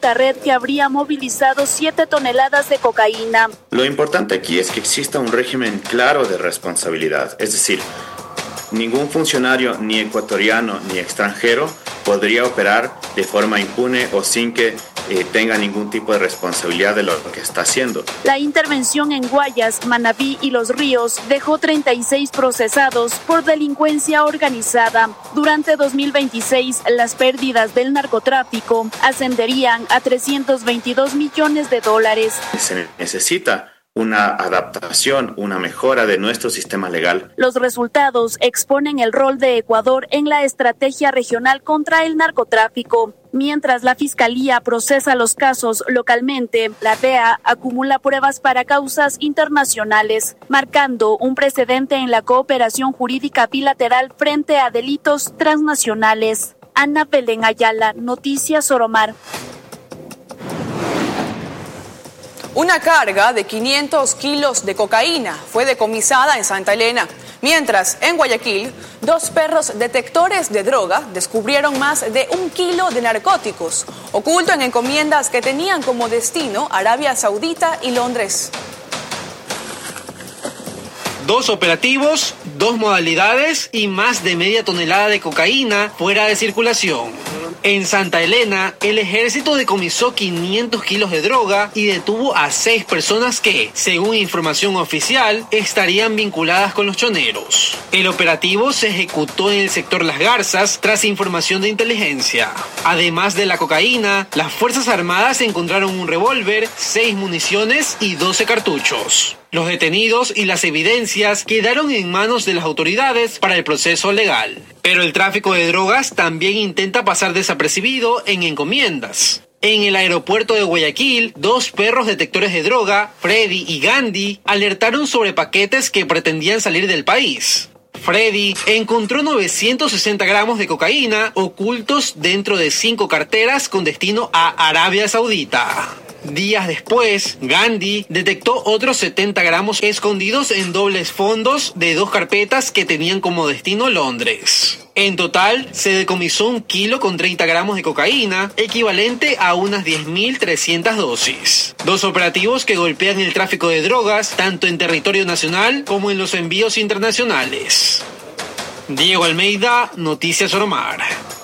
presunta red que habría movilizado 7 toneladas de cocaína. Lo importante aquí es que exista un régimen claro de responsabilidad, es decir, ningún funcionario, ni ecuatoriano ni extranjero, podría operar de forma impune o sin que tenga ningún tipo de responsabilidad de lo que está haciendo. La intervención en Guayas, Manabí y Los Ríos dejó 36 procesados por delincuencia organizada. Durante 2026, las pérdidas del narcotráfico ascenderían a $322 millones. Se necesita una adaptación, una mejora de nuestro sistema legal. Los resultados exponen el rol de Ecuador en la estrategia regional contra el narcotráfico. Mientras la Fiscalía procesa los casos localmente, la DEA acumula pruebas para causas internacionales, marcando un precedente en la cooperación jurídica bilateral frente a delitos transnacionales. Ana Belén Ayala, Noticias Soromar. Una carga de 500 kilos de cocaína fue decomisada en Santa Elena, mientras en Guayaquil, 2 perros detectores de droga descubrieron más de 1 kilo de narcóticos, oculto en encomiendas que tenían como destino Arabia Saudita y Londres. 2 operativos, 2 modalidades y más de media tonelada de cocaína fuera de circulación. En Santa Elena, el ejército decomisó 500 kilos de droga y detuvo a 6 personas que, según información oficial, estarían vinculadas con los choneros. El operativo se ejecutó en el sector Las Garzas tras información de inteligencia. Además de la cocaína, las Fuerzas Armadas encontraron un revólver, 6 municiones y 12 cartuchos. Los detenidos y las evidencias quedaron en manos de las autoridades para el proceso legal. Pero el tráfico de drogas también intenta pasar desapercibido en encomiendas. En el aeropuerto de Guayaquil, 2 perros detectores de droga, Freddy y Gandhi, alertaron sobre paquetes que pretendían salir del país. Freddy encontró 960 gramos de cocaína ocultos dentro de 5 carteras con destino a Arabia Saudita. Días después, Gandhi detectó otros 70 gramos escondidos en dobles fondos de 2 carpetas que tenían como destino Londres. En total, se decomisó 1 kilo con 30 gramos de cocaína, equivalente a unas 10.300 dosis. 2 operativos que golpean el tráfico de drogas, tanto en territorio nacional como en los envíos internacionales. Diego Almeida, Noticias Oromar.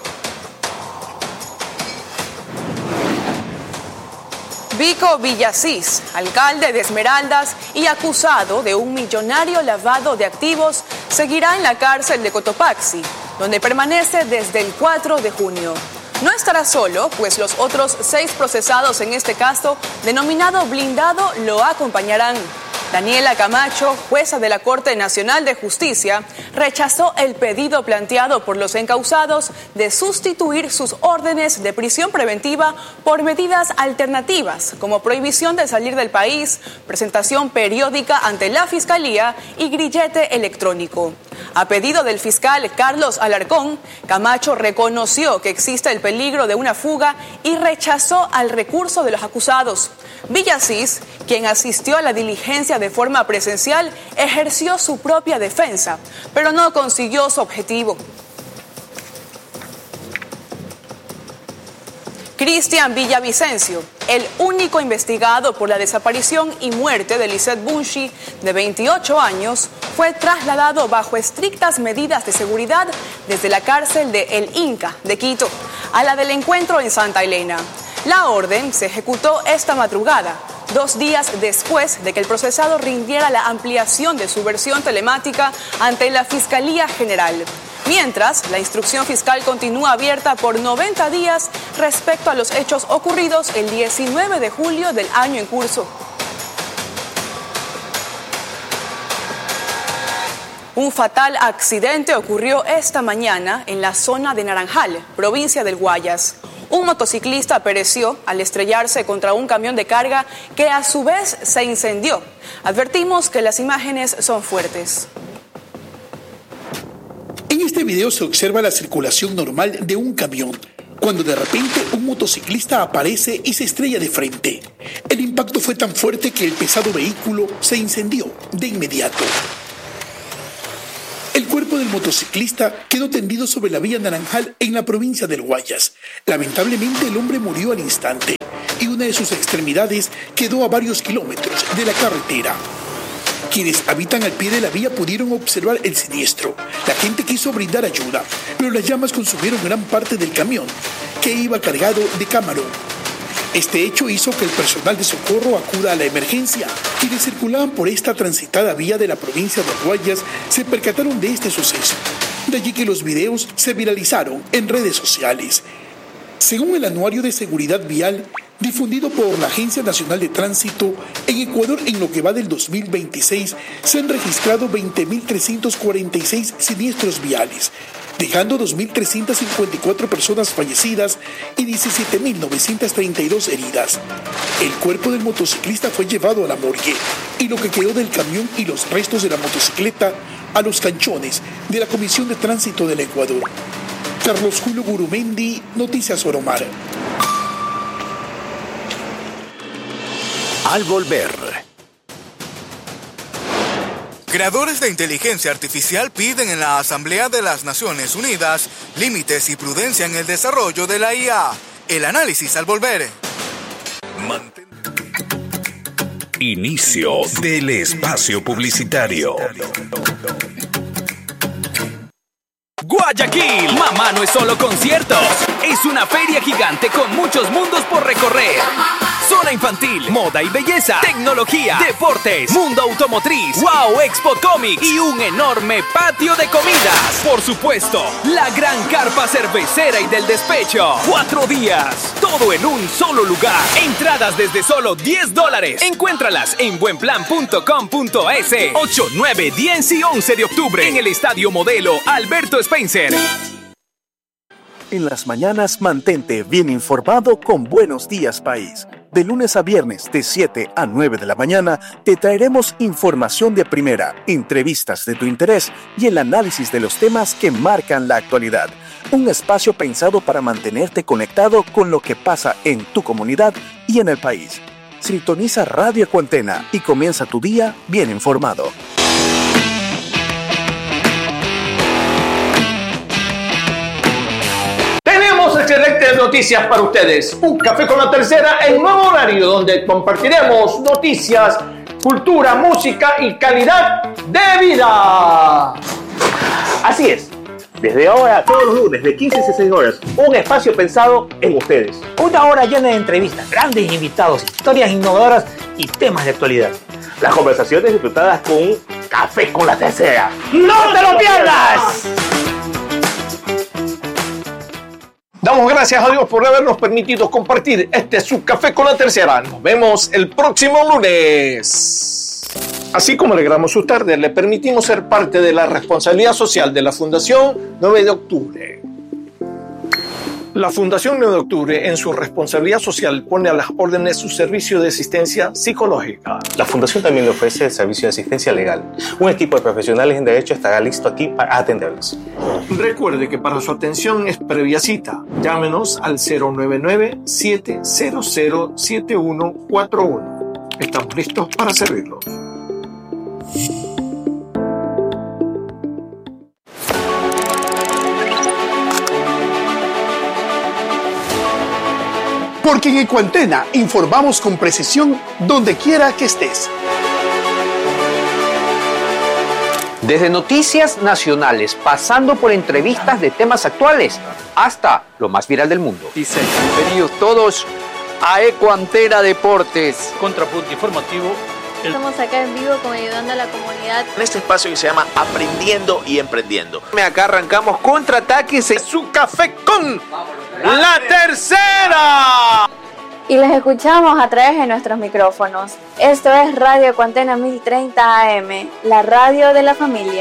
Vico Villasís, alcalde de Esmeraldas y acusado de un millonario lavado de activos, seguirá en la cárcel de Cotopaxi, donde permanece desde el 4 de junio. No estará solo, pues los otros 6 procesados en este caso, denominado blindado, lo acompañarán. Daniela Camacho, jueza de la Corte Nacional de Justicia, rechazó el pedido planteado por los encausados de sustituir sus órdenes de prisión preventiva por medidas alternativas, como prohibición de salir del país, presentación periódica ante la Fiscalía y grillete electrónico. A pedido del fiscal Carlos Alarcón, Camacho reconoció que existe el peligro de una fuga y rechazó al recurso de los acusados. Villasís, quien asistió a la diligencia de forma presencial, ejerció su propia defensa, pero no consiguió su objetivo. Cristian Villavicencio, el único investigado por la desaparición y muerte de Lisette Bunchi, de 28 años, fue trasladado bajo estrictas medidas de seguridad desde la cárcel de El Inca de Quito a la del Encuentro en Santa Elena. La orden se ejecutó esta madrugada, 2 días después de que el procesado rindiera la ampliación de su versión telemática ante la Fiscalía General. Mientras, la instrucción fiscal continúa abierta por 90 días respecto a los hechos ocurridos el 19 de julio del año en curso. Un fatal accidente ocurrió esta mañana en la zona de Naranjal, provincia del Guayas. Un motociclista pereció al estrellarse contra un camión de carga que a su vez se incendió. Advertimos que las imágenes son fuertes. En este video se observa la circulación normal de un camión, cuando de repente un motociclista aparece y se estrella de frente. El impacto fue tan fuerte que el pesado vehículo se incendió de inmediato. El cuerpo del motociclista quedó tendido sobre la vía Naranjal en la provincia del Guayas. Lamentablemente el hombre murió al instante. y una de sus extremidades quedó a varios kilómetros de la carretera. Quienes habitan al pie de la vía pudieron observar el siniestro. La gente quiso brindar ayuda, pero las llamas consumieron gran parte del camión, que iba cargado de camarón. Este hecho hizo que el personal de socorro acuda a la emergencia. Quienes circulaban por esta transitada vía de la provincia de Guayas se percataron de este suceso. De allí que los videos se viralizaron en redes sociales. Según el Anuario de Seguridad Vial, difundido por la Agencia Nacional de Tránsito, en Ecuador en lo que va del 2026 se han registrado 20.346 siniestros viales, dejando 2.354 personas fallecidas y 17.932 heridas. El cuerpo del motociclista fue llevado a la morgue y lo que quedó del camión y los restos de la motocicleta a los canchones de la Comisión de Tránsito del Ecuador. Carlos Julio Gurumendi, Noticias Oromar. Al volver. Creadores de inteligencia artificial piden en la Asamblea de las Naciones Unidas límites y prudencia en el desarrollo de la IA. El análisis al volver. Inicio del espacio publicitario. Guayaquil, mamá no es solo conciertos, es una feria gigante con muchos mundos por recorrer. Zona infantil, moda y belleza, tecnología, deportes, mundo automotriz, Wow Expo Comics y un enorme patio de comidas. Por supuesto, la gran carpa cervecera y del despecho. 4 días, todo en un solo lugar. Entradas desde solo $10. Encuéntralas en buenplan.com.es. 8, 9, 10 y 11 de octubre en el Estadio Modelo Alberto Spencer. En las mañanas mantente bien informado con Buenos Días País. De lunes a viernes de 7 a 9 de la mañana te traeremos información de primera, entrevistas de tu interés y el análisis de los temas que marcan la actualidad. Un espacio pensado para mantenerte conectado con lo que pasa en tu comunidad y en el país. Sintoniza Radio Ecuantena y comienza tu día bien informado. Excelentes noticias para ustedes. Un café con la tercera en nuevo horario donde compartiremos noticias, cultura, música y calidad de vida. Así es. Desde ahora, todos los lunes, de 15 a 16 horas, un espacio pensado en ustedes. Una hora llena de entrevistas, grandes invitados, historias innovadoras y temas de actualidad. Las conversaciones disfrutadas con un café con la tercera. ¡No te lo pierdas! Damos gracias a Dios por habernos permitido compartir este su café con la tercera. Nos vemos el próximo lunes. Así como alegramos su tarde, le permitimos ser parte de la responsabilidad social de la Fundación 9 de Octubre. La Fundación 9 de Octubre, en su responsabilidad social, pone a las órdenes su servicio de asistencia psicológica. La Fundación también le ofrece el servicio de asistencia legal. Un equipo de profesionales en derecho estará listo aquí para atenderlos. Recuerde que para su atención es previa cita. Llámenos al 099-700-7141. Estamos listos para servirlo. Porque en Ecuantena informamos con precisión donde quiera que estés. Desde noticias nacionales, pasando por entrevistas de temas actuales, hasta lo más viral del mundo. Bienvenidos todos a Ecuantena Deportes. Contrapunto informativo. Estamos acá en vivo ayudando a la comunidad. En este espacio que se llama Aprendiendo y Emprendiendo. Acá arrancamos contraataques en su café con la tercera. Y les escuchamos a través de nuestros micrófonos. Esto es Radio Ecuantena 1030 AM, la radio de la familia.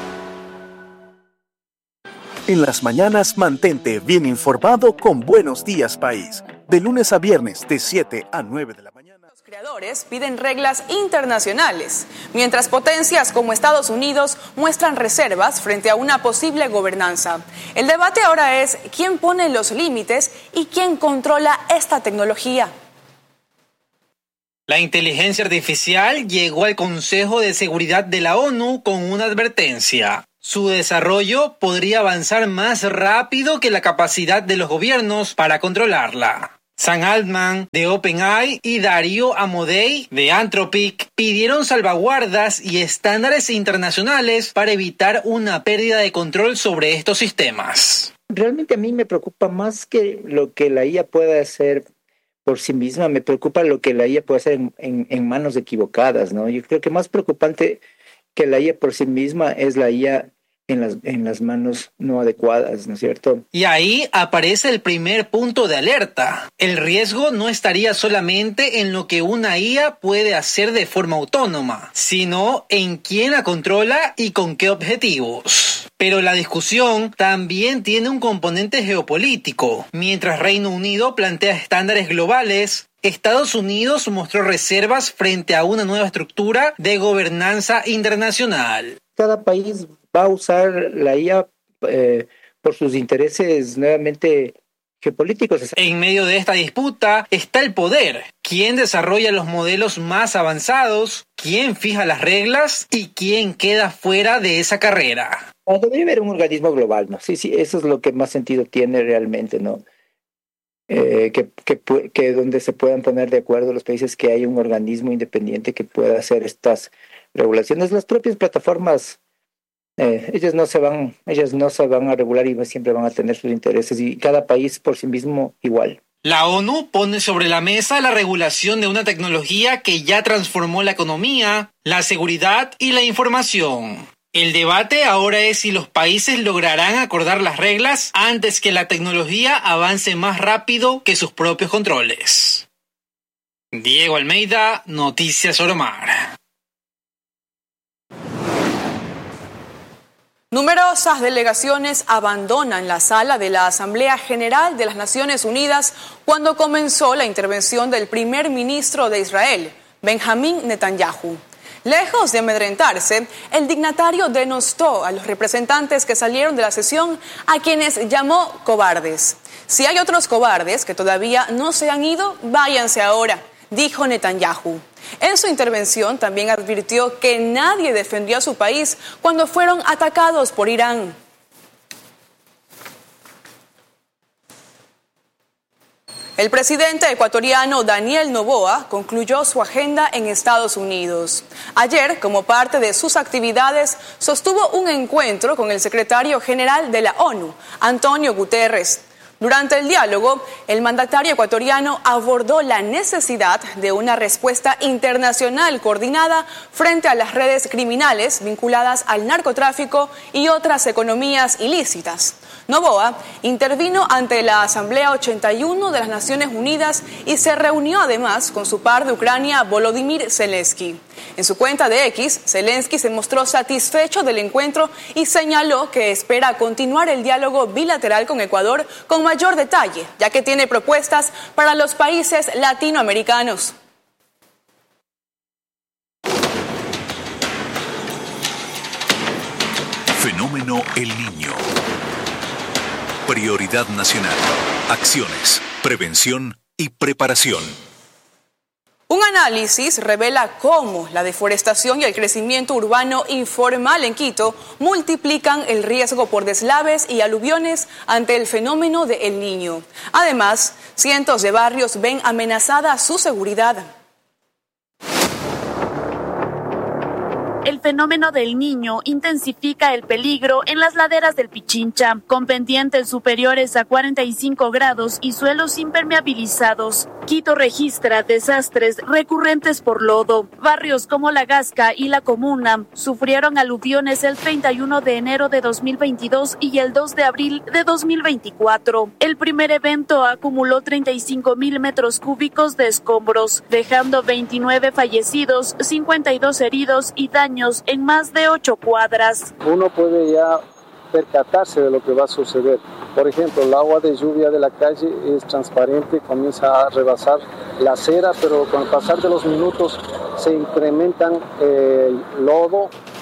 En las mañanas mantente bien informado con Buenos Días País. De lunes a viernes de 7 a 9 de la mañana. Los creadores piden reglas internacionales, mientras potencias como Estados Unidos muestran reservas frente a una posible gobernanza. El debate ahora es quién pone los límites y quién controla esta tecnología. La inteligencia artificial llegó al Consejo de Seguridad de la ONU con una advertencia. Su desarrollo podría avanzar más rápido que la capacidad de los gobiernos para controlarla. Sam Altman, de OpenAI, y Darío Amodei, de Anthropic, pidieron salvaguardas y estándares internacionales para evitar una pérdida de control sobre estos sistemas. Realmente a mí me preocupa más que lo que la IA pueda hacer por sí misma, me preocupa lo que la IA puede hacer en manos equivocadas, ¿no? Yo creo que más preocupante que la IA por sí misma es la IA en las manos no adecuadas, ¿no es cierto? Y ahí aparece el primer punto de alerta. El riesgo no estaría solamente en lo que una IA puede hacer de forma autónoma, sino en quién la controla y con qué objetivos. Pero la discusión también tiene un componente geopolítico. Mientras Reino Unido plantea estándares globales, Estados Unidos mostró reservas frente a una nueva estructura de gobernanza internacional. Cada país va a usar la IA por sus intereses nuevamente geopolíticos. En medio de esta disputa está el poder. ¿Quién desarrolla los modelos más avanzados? ¿Quién fija las reglas? ¿Y quién queda fuera de esa carrera? Debería haber un organismo global, ¿no? Sí, eso es lo que más sentido tiene realmente, ¿no? Que donde se puedan poner de acuerdo los países, que haya un organismo independiente que pueda hacer estas regulaciones. Las propias plataformas, ellas no se van a regular y siempre van a tener sus intereses, y cada país por sí mismo igual. La ONU pone sobre la mesa la regulación de una tecnología que ya transformó la economía, la seguridad y la información. El debate ahora es si los países lograrán acordar las reglas antes que la tecnología avance más rápido que sus propios controles. Diego Almeida, Noticias Oromar. Numerosas delegaciones abandonan la sala de la Asamblea General de las Naciones Unidas cuando comenzó la intervención del primer ministro de Israel, Benjamín Netanyahu. Lejos de amedrentarse, el dignatario denostó a los representantes que salieron de la sesión, a quienes llamó cobardes. Si hay otros cobardes que todavía no se han ido, váyanse ahora, dijo Netanyahu. En su intervención también advirtió que nadie defendió a su país cuando fueron atacados por Irán. El presidente ecuatoriano Daniel Noboa concluyó su agenda en Estados Unidos. Ayer, como parte de sus actividades, sostuvo un encuentro con el secretario general de la ONU, Antonio Guterres. Durante el diálogo, el mandatario ecuatoriano abordó la necesidad de una respuesta internacional coordinada frente a las redes criminales vinculadas al narcotráfico y otras economías ilícitas. Noboa intervino ante la Asamblea 81 de las Naciones Unidas y se reunió además con su par de Ucrania, Volodymyr Zelensky. En su cuenta de X, Zelensky se mostró satisfecho del encuentro y señaló que espera continuar el diálogo bilateral con Ecuador con mayor detalle, ya que tiene propuestas para los países latinoamericanos. Fenómeno El Niño. Prioridad nacional. Acciones, prevención y preparación. Un análisis revela cómo la deforestación y el crecimiento urbano informal en Quito multiplican el riesgo por deslaves y aluviones ante el fenómeno de El Niño. Además, cientos de barrios ven amenazada su seguridad. El fenómeno del Niño intensifica el peligro en las laderas del Pichincha, con pendientes superiores a 45 grados y suelos impermeabilizados. Quito registra desastres recurrentes por lodo. Barrios como La Gasca y La Comuna sufrieron aluviones el 31 de enero de 2022 y el 2 de abril de 2024. El primer evento acumuló 35,000 metros cúbicos de escombros, dejando 29 fallecidos, 52 heridos y daños en más de 8 cuadras. Uno puede ya percatarse de lo que va a suceder. Por ejemplo, el agua de lluvia de la calle es transparente, comienza a rebasar la acera, pero con el pasar de los minutos se incrementan el lodo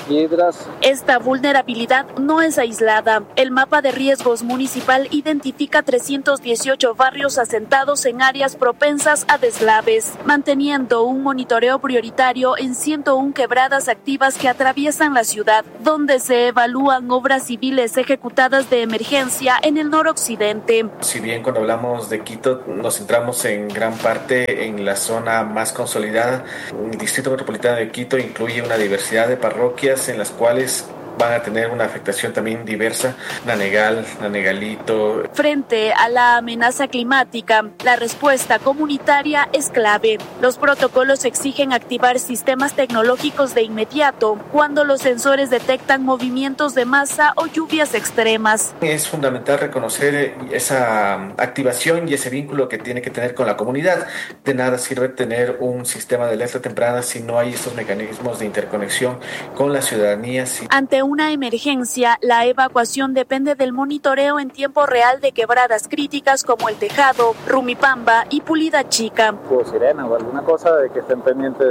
piedras. Esta vulnerabilidad no es aislada. El mapa de riesgos municipal identifica 318 barrios asentados en áreas propensas a deslaves, manteniendo un monitoreo prioritario en 101 quebradas activas que atraviesan la ciudad, donde se evalúan obras civiles ejecutadas de emergencia en el noroccidente. Si bien cuando hablamos de Quito nos centramos en gran parte en la zona más consolidada, el Distrito Metropolitano de Quito incluye una diversidad de parroquias en las cuales van a tener una afectación también diversa, Nanegal, Nanegalito. Frente a la amenaza climática, la respuesta comunitaria es clave. Los protocolos exigen activar sistemas tecnológicos de inmediato cuando los sensores detectan movimientos de masa o lluvias extremas. Es fundamental reconocer esa activación y ese vínculo que tiene que tener con la comunidad. De nada sirve tener un sistema de alerta temprana si no hay estos mecanismos de interconexión con la ciudadanía. Ante una emergencia, la evacuación depende del monitoreo en tiempo real de quebradas críticas como El Tejado, Rumipamba y Pulida Chica. O sirena o alguna cosa de que estén pendientes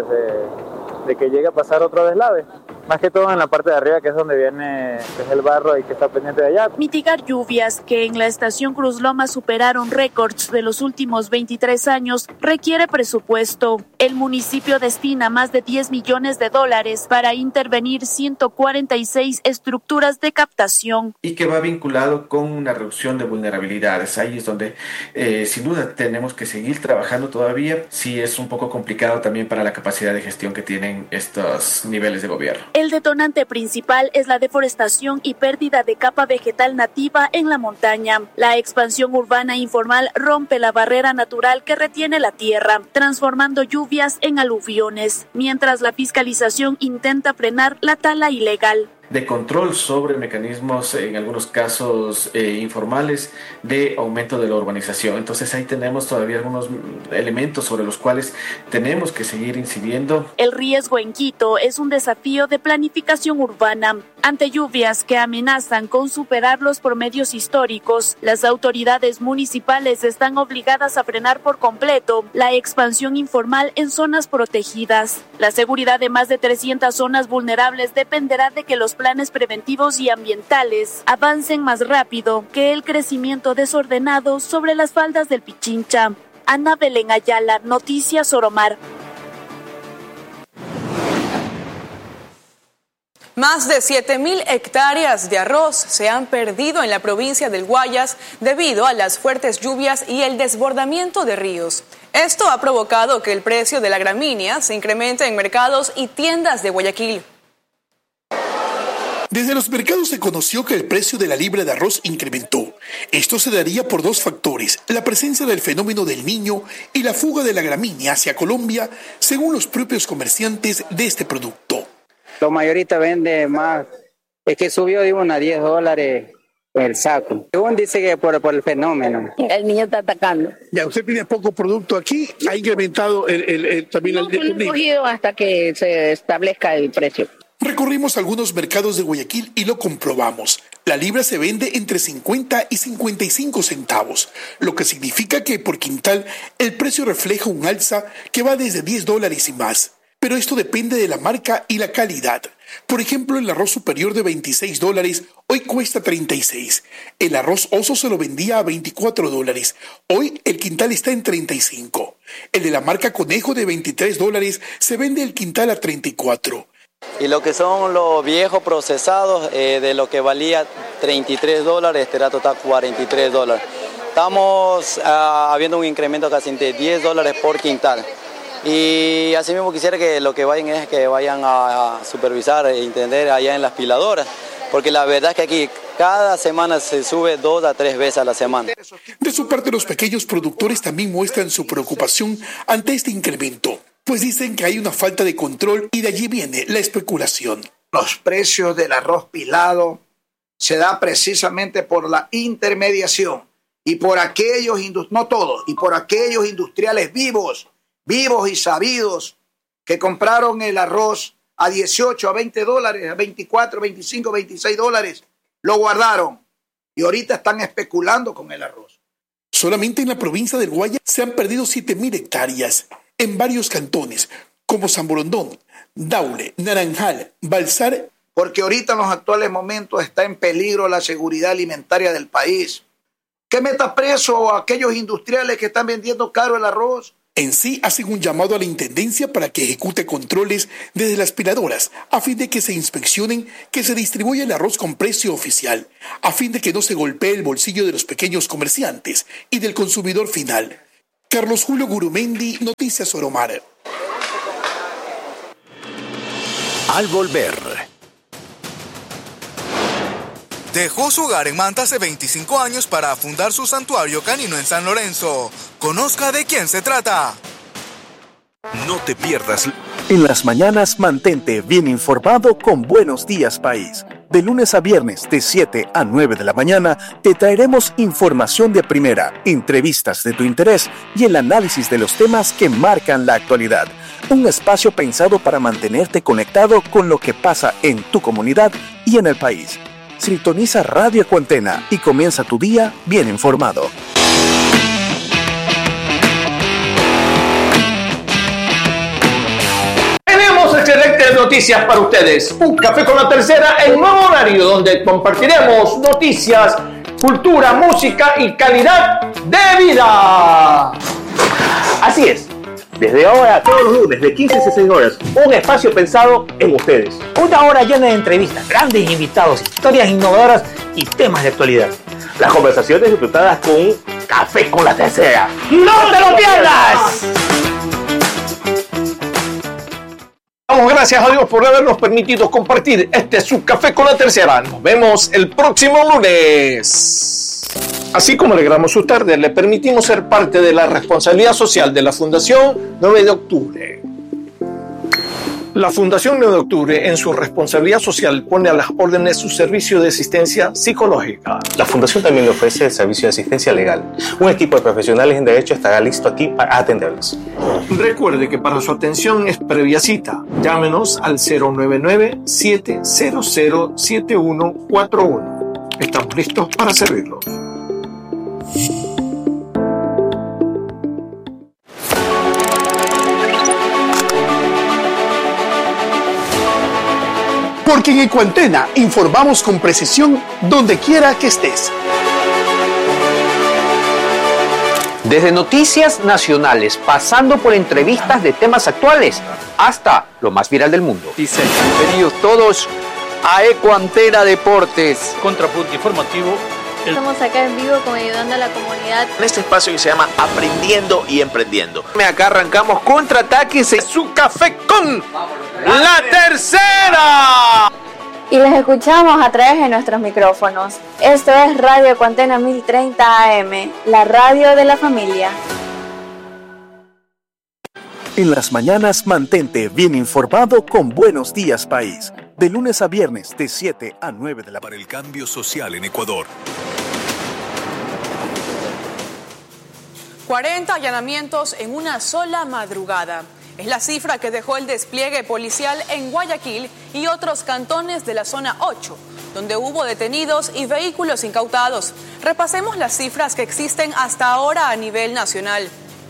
de que llegue a pasar otro deslave. Más que todo en la parte de arriba, que es donde viene el barro y que está pendiente de allá. Mitigar lluvias que en la estación Cruz Loma superaron récords de los últimos 23 años requiere presupuesto. El municipio destina más de $10 millones para intervenir 146 estructuras de captación. Y que va vinculado con una reducción de vulnerabilidades. Ahí es donde sin duda tenemos que seguir trabajando todavía. Sí es un poco complicado también para la capacidad de gestión que tienen estos niveles de gobierno. El detonante principal es la deforestación y pérdida de capa vegetal nativa en la montaña. La expansión urbana informal rompe la barrera natural que retiene la tierra, transformando lluvias en aluviones, mientras la fiscalización intenta frenar la tala ilegal. De control sobre mecanismos, en algunos casos informales, de aumento de la urbanización. Entonces ahí tenemos todavía algunos elementos sobre los cuales tenemos que seguir incidiendo. El riesgo en Quito es un desafío de planificación urbana. Ante lluvias que amenazan con superar los promedios históricos, las autoridades municipales están obligadas a frenar por completo la expansión informal en zonas protegidas. La seguridad de más de 300 zonas vulnerables dependerá de que los planes preventivos y ambientales avancen más rápido que el crecimiento desordenado sobre las faldas del Pichincha. Ana Belén Ayala, Noticias Oromar. Más de 7.000 hectáreas de arroz se han perdido en la provincia del Guayas debido a las fuertes lluvias y el desbordamiento de ríos. Esto ha provocado que el precio de la gramínea se incremente en mercados y tiendas de Guayaquil. Desde los mercados se conoció que el precio de la libra de arroz incrementó. Esto se daría por dos factores: la presencia del fenómeno del Niño y la fuga de la gramínea hacia Colombia, según los propios comerciantes de este producto. Los mayoristas venden más, es que subió de $1 a $10 el saco. Según dice que por el fenómeno. El niño está atacando. Ya, usted tiene poco producto aquí, ha incrementado también el lo he cogido hasta que se establezca el precio. Recorrimos algunos mercados de Guayaquil y lo comprobamos. La libra se vende entre 50 y 55 centavos, lo que significa que por quintal el precio refleja un alza que va desde $10 y más. Pero esto depende de la marca y la calidad. Por ejemplo, el arroz superior de $26 hoy cuesta $36. El arroz oso se lo vendía a $24. Hoy el quintal está en $35. El de la marca Conejo de $23 se vende el quintal a $34. Y lo que son los viejos procesados, de lo que valía $33, este rato está $43. Estamos habiendo un incremento casi de $10 por quintal. Y así mismo quisiera que lo que vayan es que vayan a supervisar e entender allá en las piladoras, porque la verdad es que aquí cada semana se sube 2 a 3 veces a la semana. De su parte, los pequeños productores también muestran su preocupación ante este incremento, pues dicen que hay una falta de control y de allí viene la especulación. Los precios del arroz pilado se da precisamente por la intermediación y por aquellos, no todos, y por aquellos industriales vivos y sabidos que compraron el arroz a $18, a $20, a $24, $25, $26, lo guardaron y ahorita están especulando con el arroz. Solamente en la provincia del Guayas se han perdido 7.000 hectáreas en varios cantones como San Borondón, Daule, Naranjal, Balsar porque ahorita en los actuales momentos está en peligro la seguridad alimentaria del país. Que meta preso a aquellos industriales que están vendiendo caro el arroz. En sí, hacen un llamado a la Intendencia para que ejecute controles desde las peladoras a fin de que se inspeccionen que se distribuya el arroz con precio oficial, a fin de que no se golpee el bolsillo de los pequeños comerciantes y del consumidor final. Carlos Julio Gurumendi, Noticias Oromar. Al volver. Dejó su hogar en Manta hace 25 años para fundar su santuario canino en San Lorenzo. Conozca de quién se trata. No te pierdas. En las mañanas mantente bien informado con Buenos Días País. De lunes a viernes de 7 a 9 de la mañana te traeremos información de primera, entrevistas de tu interés y el análisis de los temas que marcan la actualidad. Un espacio pensado para mantenerte conectado con lo que pasa en tu comunidad y en el país. Sintoniza Radio Ecuantena y comienza tu día bien informado. Tenemos excelentes noticias para ustedes. Un café con la tercera en nuevo horario donde compartiremos noticias, cultura, música y calidad de vida. Así es. Desde ahora, todos los lunes, de 15 a 16 horas, un espacio pensado en ustedes. Una hora llena de entrevistas, grandes invitados, historias innovadoras y temas de actualidad. Las conversaciones disfrutadas con un café con la tercera. ¡No te lo pierdas! Damos gracias a Dios por habernos permitido compartir este su café con la tercera. Nos vemos el próximo lunes. Así como alegramos su tarde, le permitimos ser parte de la responsabilidad social de la Fundación 9 de Octubre. La Fundación 9 de Octubre, en su responsabilidad social, pone a las órdenes su servicio de asistencia psicológica. La Fundación también le ofrece el servicio de asistencia legal. Un equipo de profesionales en derecho estará listo aquí para atenderlos. Recuerde que para su atención es previa cita. Llámenos al 099-700-7141. Estamos listos para servirlos. Porque en Ecuantena informamos con precisión donde quiera que estés. Desde noticias nacionales, pasando por entrevistas de temas actuales, hasta lo más viral del mundo. Bienvenidos todos a Ecuantena Deportes. Contrapunto informativo. Estamos acá en vivo con ayudando a la comunidad. En este espacio que se llama Aprendiendo y Emprendiendo. Acá arrancamos contraataques en su café con la tercera. Y les escuchamos a través de nuestros micrófonos. Esto es Radio Ecuantena 1030 AM, la radio de la familia. En las mañanas mantente bien informado con Buenos Días País. De lunes a viernes de 7 a 9 de la mañana. Para el cambio social en Ecuador. 40 allanamientos en una sola madrugada. Es la cifra que dejó el despliegue policial en Guayaquil y otros cantones de la zona 8, donde hubo detenidos y vehículos incautados. Repasemos las cifras que existen hasta ahora a nivel nacional.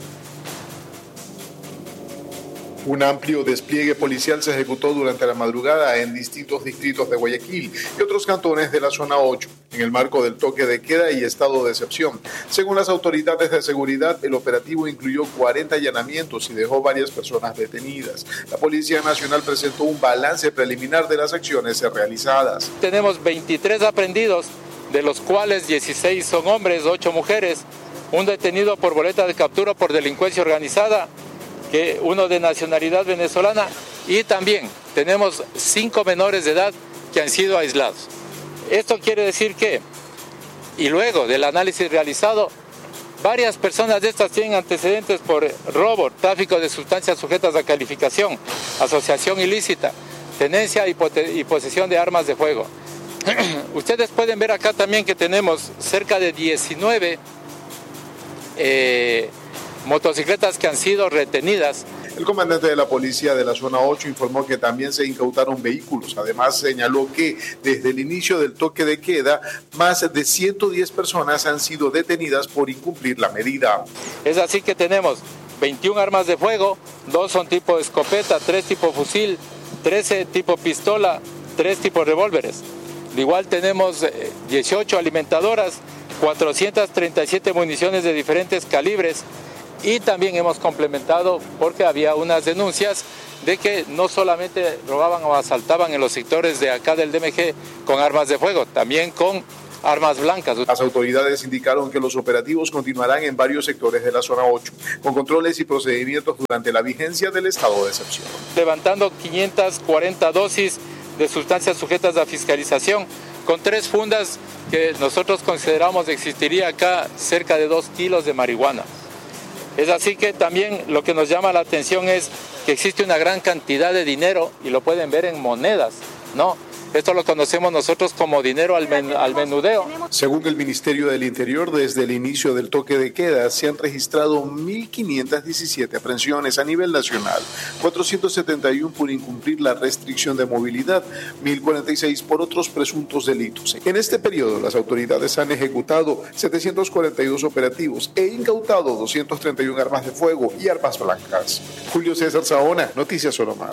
Un amplio despliegue policial se ejecutó durante la madrugada en distintos distritos de Guayaquil y otros cantones de la zona 8, en el marco del toque de queda y estado de excepción. Según las autoridades de seguridad, el operativo incluyó 40 allanamientos y dejó varias personas detenidas. La Policía Nacional presentó un balance preliminar de las acciones realizadas. Tenemos 23 aprehendidos, de los cuales 16 son hombres, 8 mujeres, un detenido por boleta de captura por delincuencia organizada, que uno de nacionalidad venezolana, y también tenemos 5 menores de edad que han sido aislados. Esto quiere decir que, y luego del análisis realizado, varias personas de estas tienen antecedentes por robo, tráfico de sustancias sujetas a calificación, asociación ilícita, tenencia y posesión de armas de fuego. Ustedes pueden ver acá también que tenemos cerca de 19 motocicletas que han sido retenidas. El comandante de la policía de la zona 8 informó que también se incautaron vehículos. Además, señaló que desde el inicio del toque de queda, más de 110 personas han sido detenidas por incumplir la medida. Es así que tenemos 21 armas de fuego, 2 son tipo escopeta, 3 tipo fusil, 13 tipo pistola, 3 tipos de revólveres. Igual tenemos 18 alimentadoras, 437 municiones de diferentes calibres y también hemos complementado porque había unas denuncias de que no solamente robaban o asaltaban en los sectores de acá del DMG con armas de fuego, también con armas blancas. Las autoridades indicaron que los operativos continuarán en varios sectores de la zona 8, con controles y procedimientos durante la vigencia del estado de excepción. Levantando 540 dosis de sustancias sujetas a fiscalización, con 3 fundas que nosotros consideramos existiría acá cerca de 2 kilos de marihuana. Es así que también lo que nos llama la atención es que existe una gran cantidad de dinero y lo pueden ver en monedas, ¿no? Esto lo conocemos nosotros como dinero al menudeo. Según el Ministerio del Interior, desde el inicio del toque de queda se han registrado 1.517 aprehensiones a nivel nacional, 471 por incumplir la restricción de movilidad, 1.046 por otros presuntos delitos. En este periodo, las autoridades han ejecutado 742 operativos e incautado 231 armas de fuego y armas blancas. Julio César Saona, Noticias Solomar.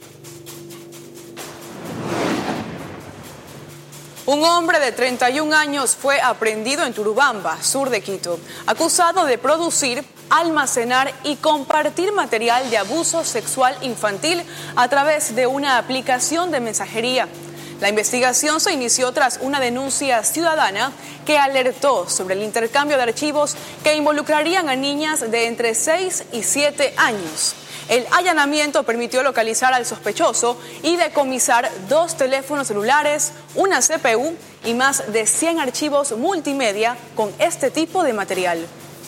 Un hombre de 31 años fue aprehendido en Turubamba, sur de Quito, acusado de producir, almacenar y compartir material de abuso sexual infantil a través de una aplicación de mensajería. La investigación se inició tras una denuncia ciudadana que alertó sobre el intercambio de archivos que involucrarían a niñas de entre 6 y 7 años. El allanamiento permitió localizar al sospechoso y decomisar 2 teléfonos celulares, una CPU y más de 100 archivos multimedia con este tipo de material.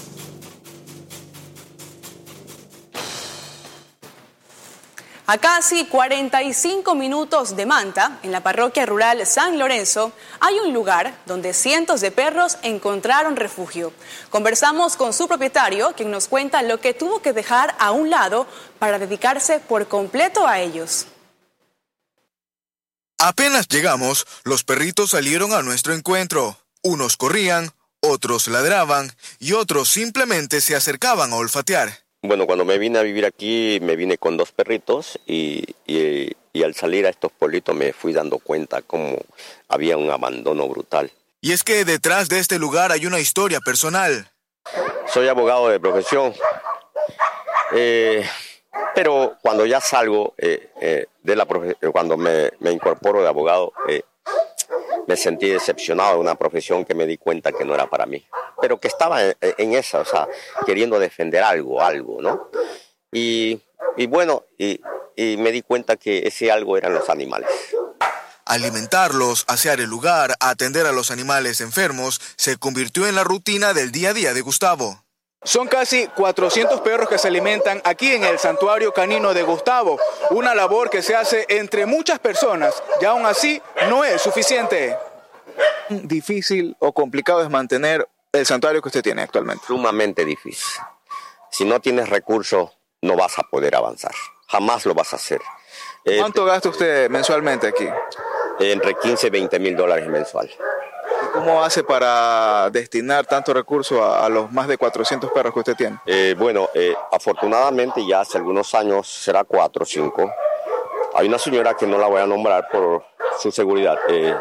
A casi 45 minutos de Manta, en la parroquia rural San Lorenzo, hay un lugar donde cientos de perros encontraron refugio. Conversamos con su propietario, quien nos cuenta lo que tuvo que dejar a un lado para dedicarse por completo a ellos. Apenas llegamos, los perritos salieron a nuestro encuentro. Unos corrían, otros ladraban y otros simplemente se acercaban a olfatear. Bueno, cuando me vine a vivir aquí, me vine con 2 perritos y al salir a estos pueblitos me fui dando cuenta cómo había un abandono brutal. Y es que detrás de este lugar hay una historia personal. Soy abogado de profesión, pero cuando ya salgo cuando me incorporo de abogado, me sentí decepcionado de una profesión que me di cuenta que no era para mí, pero que estaba en esa, o sea, queriendo defender algo, ¿no? Y me di cuenta que ese algo eran los animales. Alimentarlos, asear el lugar, atender a los animales enfermos, se convirtió en la rutina del día a día de Gustavo. Son casi 400 perros que se alimentan aquí en el santuario canino de Gustavo, una labor que se hace entre muchas personas y aún así no es suficiente. ¿Difícil o complicado es mantener el santuario que usted tiene actualmente? Sumamente difícil. Si no tienes recursos, no vas a poder avanzar. Jamás lo vas a hacer. ¿Cuánto gasta usted mensualmente aquí? Entre 15 y 20 mil dólares mensual. ¿Cómo hace para destinar tanto recurso a los más de 400 perros que usted tiene? Afortunadamente ya hace algunos años, será 4 o 5, hay una señora que no la voy a nombrar por su seguridad,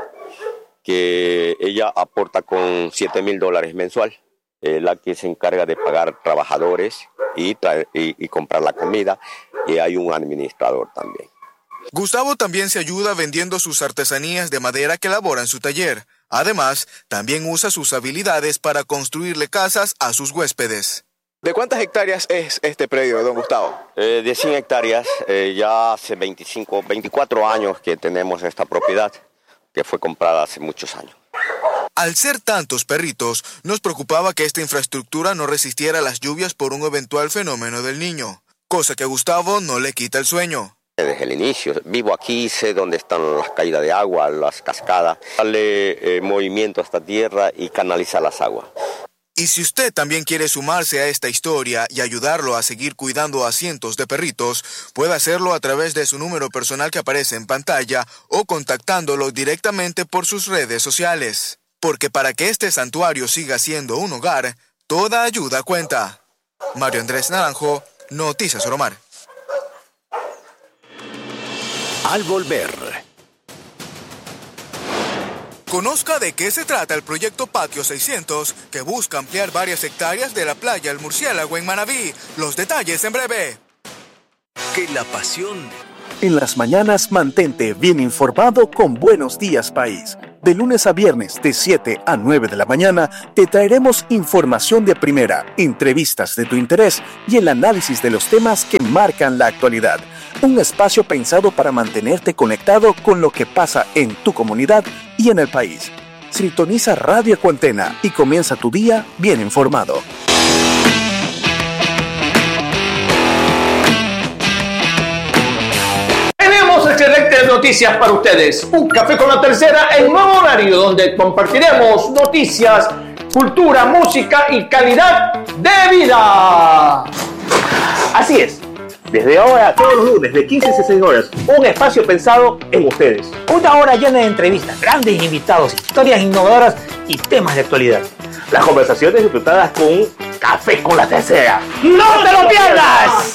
que ella aporta con 7 mil dólares mensual, la que se encarga de pagar trabajadores y comprar la comida, y hay un administrador también. Gustavo también se ayuda vendiendo sus artesanías de madera que elabora en su taller. Además, también usa sus habilidades para construirle casas a sus huéspedes. ¿De cuántas hectáreas es este predio, don Gustavo? De 100 hectáreas, ya hace 24 años que tenemos esta propiedad, que fue comprada hace muchos años. Al ser tantos perritos, nos preocupaba que esta infraestructura no resistiera a las lluvias por un eventual fenómeno del Niño, cosa que a Gustavo no le quita el sueño. Desde el inicio, vivo aquí, sé dónde están las caídas de agua, las cascadas, darle movimiento a esta tierra y canalizar las aguas. Y si usted también quiere sumarse a esta historia y ayudarlo a seguir cuidando a cientos de perritos, puede hacerlo a través de su número personal que aparece en pantalla o contactándolo directamente por sus redes sociales. Porque para que este santuario siga siendo un hogar, toda ayuda cuenta. Mario Andrés Naranjo, Noticias Solomar. Al volver, Conozca de qué se trata el proyecto Patio 600, que busca ampliar varias hectáreas de la playa El Murciélago en Manabí. Los detalles en breve. Que la pasión... En las mañanas mantente bien informado con Buenos Días País. De lunes a viernes de 7 a 9 de la mañana te traeremos información de primera, entrevistas de tu interés y el análisis de los temas que marcan la actualidad. Un espacio pensado para mantenerte conectado con lo que pasa en tu comunidad y en el país. Sintoniza Radio Ecuantena y comienza tu día bien informado. Excelentes noticias para ustedes. Un café con la tercera en nuevo horario donde compartiremos noticias, cultura, música y calidad de vida. Así es. Desde ahora, todos los lunes de 15 a 16 horas, un espacio pensado en ustedes. Una hora llena de entrevistas, grandes invitados, historias innovadoras y temas de actualidad. Las conversaciones disfrutadas con un café con la tercera. ¡No te lo pierdas!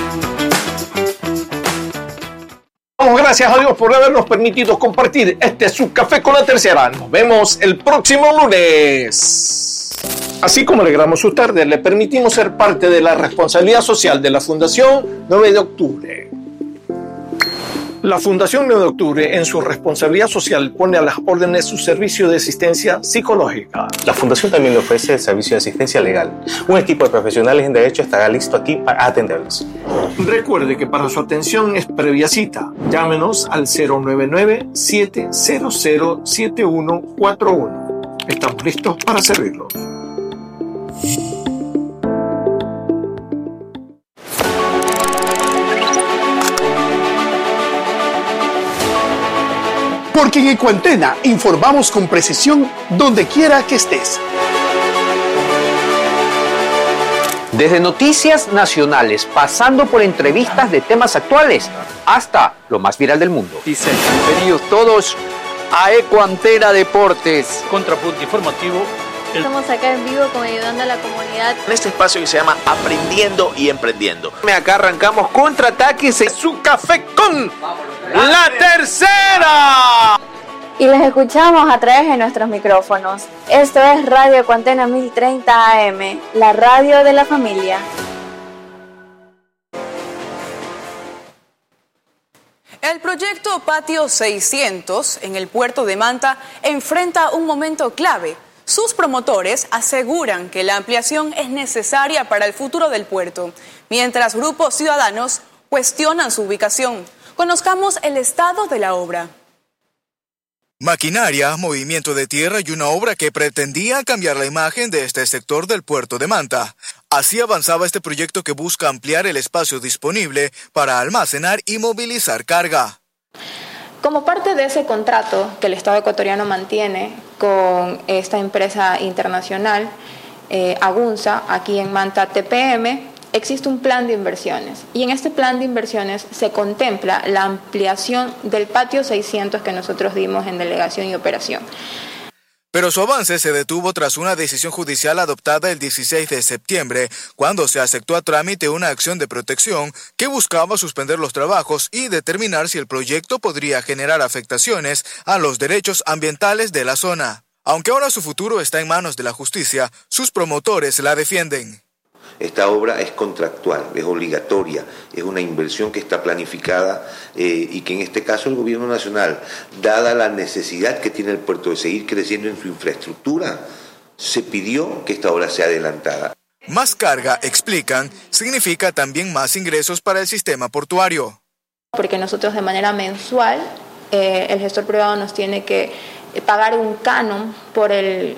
Gracias a Dios por habernos permitido compartir este su café con la tercera. Nos vemos el próximo lunes. Así como alegramos su tarde, le permitimos ser parte de la responsabilidad social de la Fundación 9 de Octubre. La Fundación 9 de Octubre, en su responsabilidad social, pone a las órdenes su servicio de asistencia psicológica. La Fundación también le ofrece el servicio de asistencia legal. Un equipo de profesionales en derecho estará listo aquí para atenderlos. Recuerde que para su atención es previa cita. Llámenos al 099-700-7141. Estamos listos para servirlo. Porque en Ecuantena informamos con precisión donde quiera que estés. Desde noticias nacionales, pasando por entrevistas de temas actuales, hasta lo más viral del mundo. Dicen, bienvenidos todos a Ecuantena Deportes. Contrapunto informativo. Estamos acá en vivo ayudando a la comunidad. En este espacio que se llama Aprendiendo y Emprendiendo. Acá arrancamos contraataques en su café con la tercera. Y les escuchamos a través de nuestros micrófonos. Esto es Radio Ecuantena 1030 AM, la radio de la familia. El proyecto Patio 600 en el puerto de Manta enfrenta un momento clave. Sus promotores aseguran que la ampliación es necesaria para el futuro del puerto, mientras grupos ciudadanos cuestionan su ubicación. Conozcamos el estado de la obra. Maquinaria, movimiento de tierra y una obra que pretendía cambiar la imagen de este sector del puerto de Manta. Así avanzaba este proyecto que busca ampliar el espacio disponible para almacenar y movilizar carga. Como parte de ese contrato que el Estado ecuatoriano mantiene con esta empresa internacional, Agunza, aquí en Manta TPM, existe un plan de inversiones. Y en este plan de inversiones se contempla la ampliación del patio 600 que nosotros dimos en delegación y operación. Pero su avance se detuvo tras una decisión judicial adoptada el 16 de septiembre, cuando se aceptó a trámite una acción de protección que buscaba suspender los trabajos y determinar si el proyecto podría generar afectaciones a los derechos ambientales de la zona. Aunque ahora su futuro está en manos de la justicia, sus promotores la defienden. Esta obra es contractual, es obligatoria, es una inversión que está planificada y que en este caso el Gobierno Nacional, dada la necesidad que tiene el puerto de seguir creciendo en su infraestructura, se pidió que esta obra sea adelantada. Más carga, explican, significa también más ingresos para el sistema portuario. Porque nosotros de manera mensual, el gestor privado nos tiene que pagar un canon por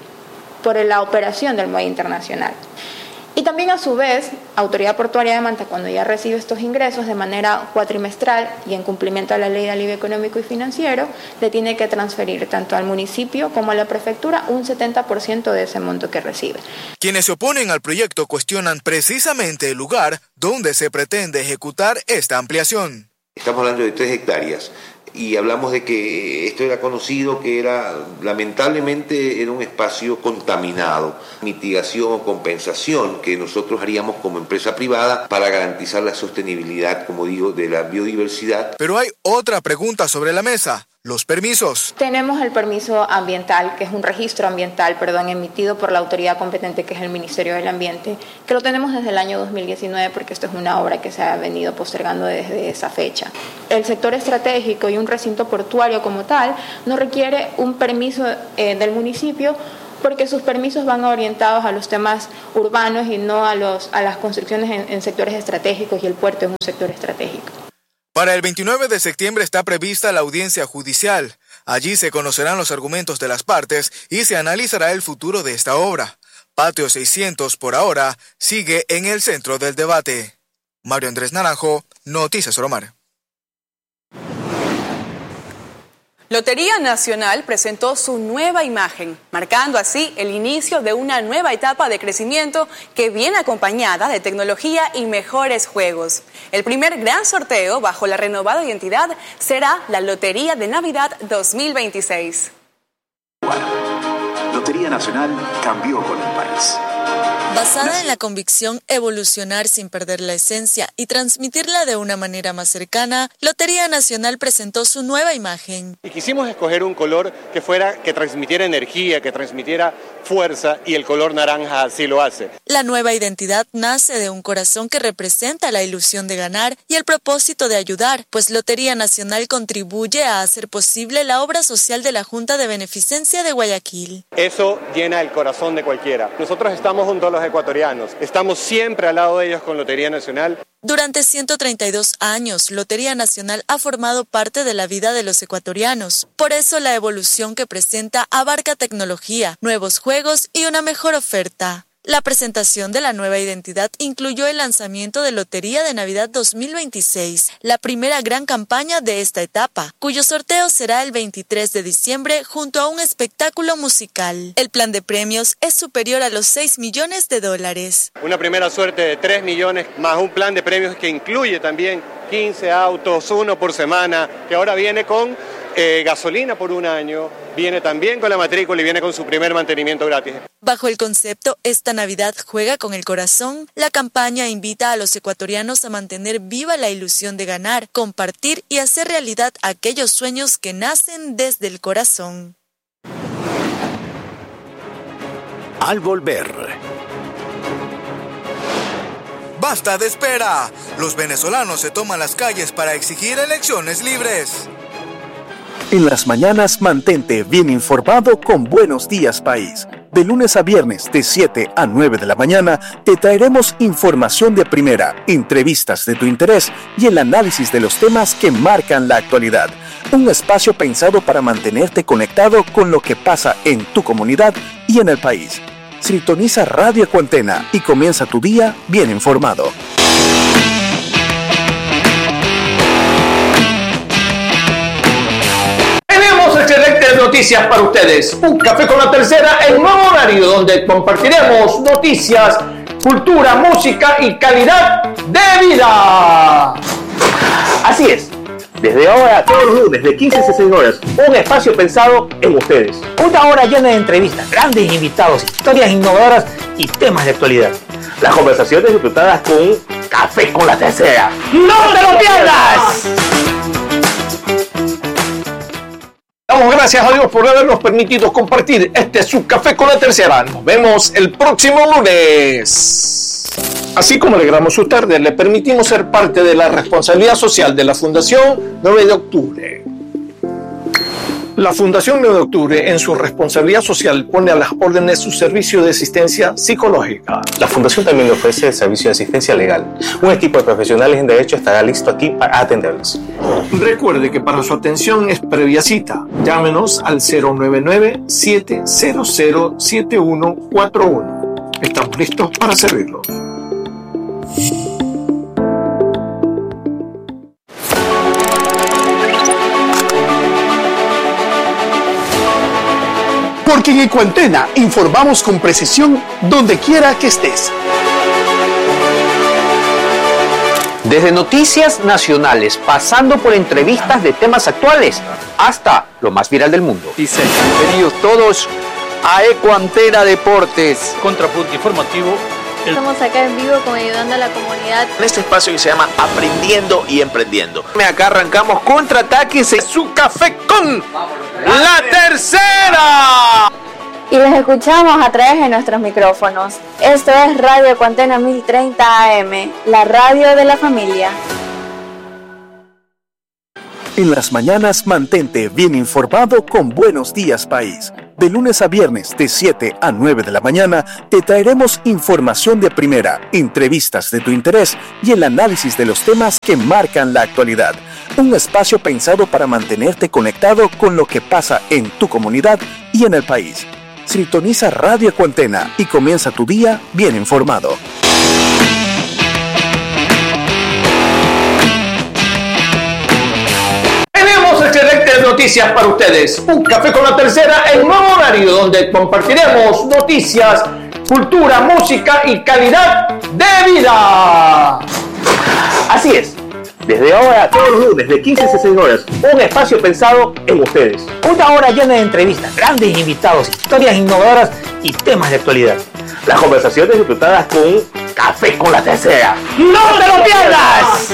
la operación del muelle internacional. Y también a su vez, Autoridad Portuaria de Manta, cuando ya recibe estos ingresos de manera cuatrimestral y en cumplimiento a la Ley de Alivio Económico y Financiero, le tiene que transferir tanto al municipio como a la prefectura un 70% de ese monto que recibe. Quienes se oponen al proyecto cuestionan precisamente el lugar donde se pretende ejecutar esta ampliación. Estamos hablando de 3 hectáreas. Y hablamos de que esto era conocido, que lamentablemente era un espacio contaminado. Mitigación o compensación que nosotros haríamos como empresa privada para garantizar la sostenibilidad, como digo, de la biodiversidad. Pero hay otra pregunta sobre la mesa. los permisos. Tenemos el permiso ambiental, que es un registro ambiental, emitido por la autoridad competente, que es el Ministerio del Ambiente, que lo tenemos desde el año 2019, porque esto es una obra que se ha venido postergando desde esa fecha. El sector estratégico y un recinto portuario como tal no requiere un permiso del municipio, porque sus permisos van orientados a los temas urbanos y no a las construcciones en sectores estratégicos, y el puerto es un sector estratégico. Para el 29 de septiembre está prevista la audiencia judicial. Allí se conocerán los argumentos de las partes y se analizará el futuro de esta obra. Patio 600, por ahora, sigue en el centro del debate. Mario Andrés Naranjo, Noticias Oromar. Lotería Nacional presentó su nueva imagen, marcando así el inicio de una nueva etapa de crecimiento que viene acompañada de tecnología y mejores juegos. El primer gran sorteo bajo la renovada identidad será la Lotería de Navidad 2026. Lotería Nacional cambió con el país. Basada en la convicción evolucionar sin perder la esencia y transmitirla de una manera más cercana, Lotería Nacional presentó su nueva imagen. Y quisimos escoger un color que transmitiera energía, que transmitiera fuerza, y el color naranja así lo hace. La nueva identidad nace de un corazón que representa la ilusión de ganar y el propósito de ayudar, pues Lotería Nacional contribuye a hacer posible la obra social de la Junta de Beneficencia de Guayaquil. Eso llena el corazón de cualquiera. Nosotros estamos junto a los ecuatorianos, estamos siempre al lado de ellos con Lotería Nacional. Durante 132 años, Lotería Nacional ha formado parte de la vida de los ecuatorianos. Por eso la evolución que presenta abarca tecnología, nuevos juegos y una mejor oferta. La presentación de la nueva identidad incluyó el lanzamiento de Lotería de Navidad 2026, la primera gran campaña de esta etapa, cuyo sorteo será el 23 de diciembre junto a un espectáculo musical. El plan de premios es superior a los $6 millones. Una primera suerte de 3 millones, más un plan de premios que incluye también 15 autos, 1 por semana, que ahora viene con gasolina por un año, viene también con la matrícula y viene con su primer mantenimiento gratis. Bajo el concepto Esta Navidad juega con el corazón, la campaña invita a los ecuatorianos a mantener viva la ilusión de ganar, compartir y hacer realidad aquellos sueños que nacen desde el corazón. Al volver. ¡Basta de espera! Los venezolanos se toman las calles para exigir elecciones libres. En las mañanas mantente bien informado con Buenos Días País. De lunes a viernes de 7 a 9 de la mañana te traeremos información de primera, entrevistas de tu interés y el análisis de los temas que marcan la actualidad. Un espacio pensado para mantenerte conectado con lo que pasa en tu comunidad y en el país. Sintoniza Radio Ecuantena y comienza tu día bien informado. Excelentes noticias para ustedes. Un café con la tercera, el nuevo horario donde compartiremos noticias, cultura, música y calidad de vida. Así es. Desde ahora, todos los lunes, de 15 a 16 horas, un espacio pensado en ustedes. Una hora llena de entrevistas, grandes invitados, historias innovadoras y temas de actualidad. Las conversaciones disfrutadas con Café con la Tercera. ¡No te lo pierdas! Damos gracias a Dios por habernos permitido compartir este su Café con la Tercera. Nos vemos el próximo lunes. Así como alegramos su tarde, le permitimos ser parte de la responsabilidad social de la Fundación 9 de Octubre. La Fundación 9 de Octubre, en su responsabilidad social, pone a las órdenes su servicio de asistencia psicológica. La Fundación también le ofrece el servicio de asistencia legal. Un equipo de profesionales en derecho estará listo aquí para atenderlos. Recuerde que para su atención es previa cita. Llámenos al 099-700-7141. Estamos listos para servirlo. Porque en Ecuantena informamos con precisión donde quiera que estés. Desde noticias nacionales, pasando por entrevistas de temas actuales, hasta lo más viral del mundo. Bienvenidos todos a Ecuantena Deportes. Contrapunto informativo Estamos acá en vivo ayudando a la comunidad. En este espacio que se llama Aprendiendo y Emprendiendo. Acá arrancamos contraataques en su café con la tercera. Y les escuchamos a través de nuestros micrófonos. Esto es Radio Cuantena 1030 AM, la radio de la familia. En las mañanas mantente bien informado con Buenos Días País. De lunes a viernes de 7 a 9 de la mañana te traeremos información de primera, entrevistas de tu interés y el análisis de los temas que marcan la actualidad. Un espacio pensado para mantenerte conectado con lo que pasa en tu comunidad y en el país. Sintoniza Radio Cuantena y comienza tu día bien informado. Tenemos excelentes noticias para ustedes. Un café con la tercera en nuevo horario donde compartiremos noticias, cultura, música y calidad de vida. Así es. Desde ahora, todos los lunes, de 15 a 16 horas, un espacio pensado en ustedes. Una hora llena de entrevistas, grandes invitados, historias innovadoras y temas de actualidad. Las conversaciones disfrutadas con un café con la tercera. ¡No te lo pierdas!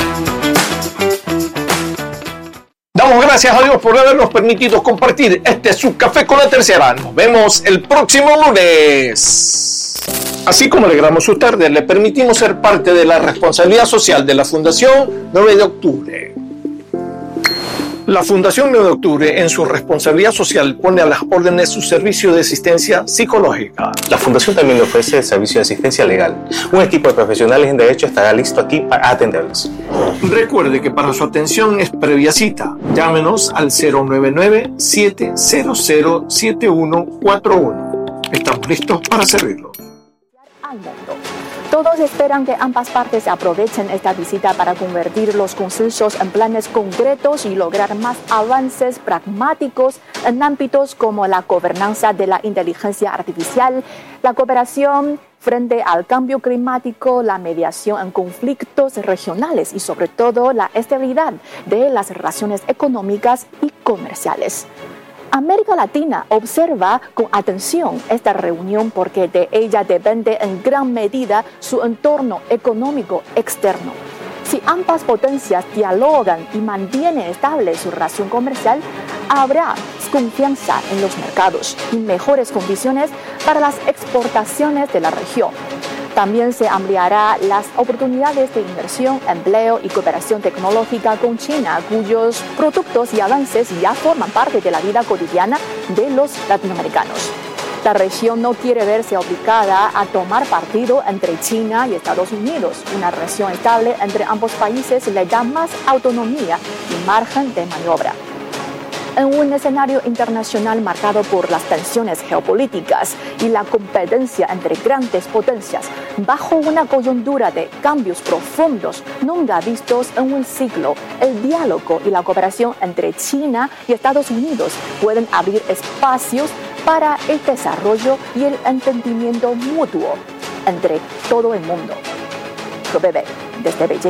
Damos gracias a Dios por habernos permitido compartir este su café con la tercera. Nos vemos el próximo lunes. Así como alegramos su tarde, le permitimos ser parte de la responsabilidad social de la Fundación 9 de Octubre. La Fundación 9 de Octubre, en su responsabilidad social, pone a las órdenes su servicio de asistencia psicológica. La Fundación también le ofrece el servicio de asistencia legal. Un equipo de profesionales en derecho estará listo aquí para atenderlos. Recuerde que para su atención es previa cita. Llámenos al 099-700-7141. Estamos listos para servirlo. Al mundo. Todos esperan que ambas partes aprovechen esta visita para convertir los consensos en planes concretos y lograr más avances pragmáticos en ámbitos como la gobernanza de la inteligencia artificial, la cooperación frente al cambio climático, la mediación en conflictos regionales y sobre todo la estabilidad de las relaciones económicas y comerciales. América Latina observa con atención esta reunión porque de ella depende en gran medida su entorno económico externo. Si ambas potencias dialogan y mantienen estable su relación comercial, habrá confianza en los mercados y mejores condiciones para las exportaciones de la región. También se ampliará las oportunidades de inversión, empleo y cooperación tecnológica con China, cuyos productos y avances ya forman parte de la vida cotidiana de los latinoamericanos. La región no quiere verse obligada a tomar partido entre China y Estados Unidos. Una relación estable entre ambos países le da más autonomía y margen de maniobra. En un escenario internacional marcado por las tensiones geopolíticas y la competencia entre grandes potencias, bajo una coyuntura de cambios profundos nunca vistos en un siglo, el diálogo y la cooperación entre China y Estados Unidos pueden abrir espacios para el desarrollo y el entendimiento mutuo entre todo el mundo. Bebé, desde Beijing.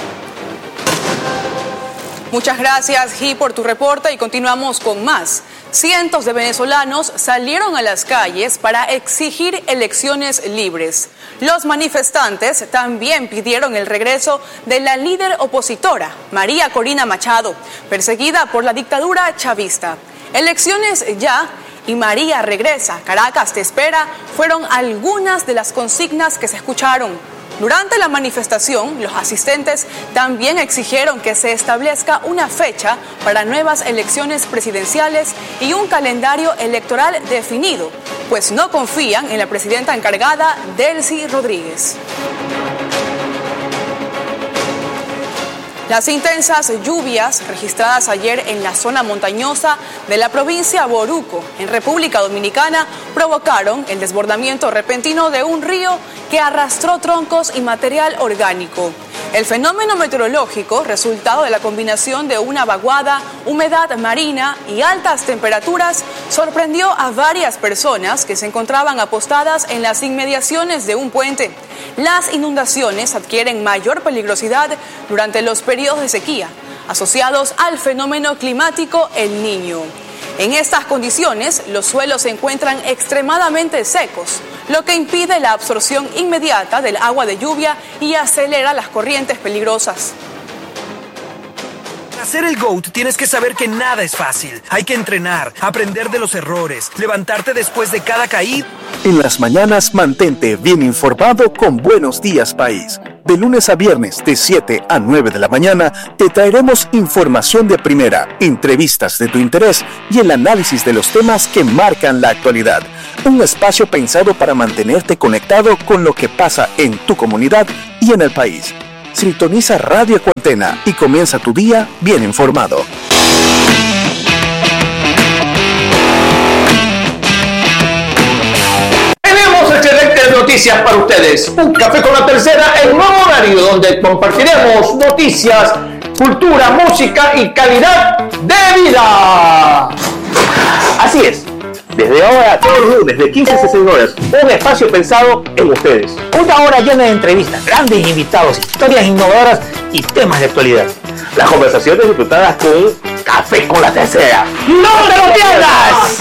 Muchas gracias, Gi, por tu reporte y continuamos con más. Cientos de venezolanos salieron a las calles para exigir elecciones libres. Los manifestantes también pidieron el regreso de la líder opositora, María Corina Machado, perseguida por la dictadura chavista. Elecciones ya y María regresa, Caracas te espera, fueron algunas de las consignas que se escucharon. Durante la manifestación, los asistentes también exigieron que se establezca una fecha para nuevas elecciones presidenciales y un calendario electoral definido, pues no confían en la presidenta encargada, Delcy Rodríguez. Las intensas lluvias registradas ayer en la zona montañosa de la provincia Boruco, en República Dominicana, provocaron el desbordamiento repentino de un río que arrastró troncos y material orgánico. El fenómeno meteorológico, resultado de la combinación de una vaguada, humedad marina y altas temperaturas, sorprendió a varias personas que se encontraban apostadas en las inmediaciones de un puente. Las inundaciones adquieren mayor peligrosidad durante los periodos de sequía, asociados al fenómeno climático El Niño. En estas condiciones, los suelos se encuentran extremadamente secos, lo que impide la absorción inmediata del agua de lluvia y acelera las corrientes peligrosas. Para ser el GOAT tienes que saber que nada es fácil. Hay que entrenar, aprender de los errores, levantarte después de cada caída. En las mañanas mantente bien informado con Buenos Días País. De lunes a viernes de 7 a 9 de la mañana te traeremos información de primera, entrevistas de tu interés y el análisis de los temas que marcan la actualidad. Un espacio pensado para mantenerte conectado con lo que pasa en tu comunidad y en el país. Sintoniza Radio Ecuantena y comienza tu día bien informado. Tenemos excelentes noticias para ustedes. Un café con la tercera en nuevo horario donde compartiremos noticias, cultura, música y calidad de vida. Así es. Desde ahora, todos los lunes, de 15 a 16 horas, un espacio pensado en ustedes. Una hora llena de entrevistas, grandes invitados, historias innovadoras y temas de actualidad. Las conversaciones disfrutadas con Café con la Tercera. ¡No te lo pierdas!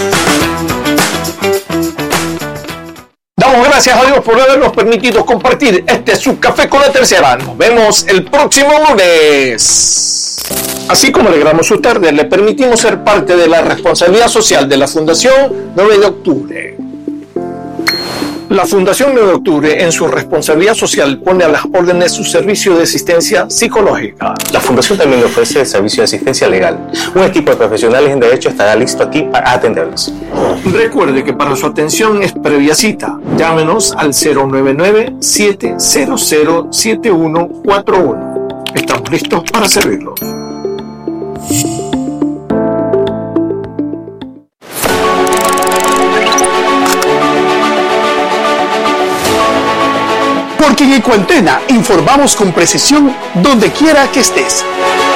Damos gracias a Dios por habernos permitido compartir este su Café con la Tercera. Nos vemos el próximo lunes. Así como alegramos su tarde, le permitimos ser parte de la responsabilidad social de la Fundación 9 de Octubre. La Fundación 9 de Octubre, en su responsabilidad social, pone a las órdenes su servicio de asistencia psicológica. La Fundación también ofrece el servicio de asistencia legal. Un equipo de profesionales en derecho estará listo aquí para atenderlos. Recuerde que para su atención es previa cita. Llámenos al 099-700-7141. Estamos listos para servirlo. Porque en Ecuantena informamos con precisión donde quiera que estés.